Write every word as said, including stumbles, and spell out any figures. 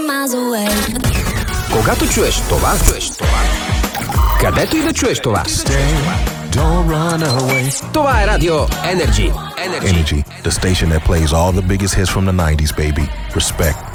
miles away. Когато чуеш това, чуеш това, където и да чуеш това, Don't run away. това е Радио Energy. Energy. Energy, the station that plays all the biggest hits from the nineties, baby. Respect.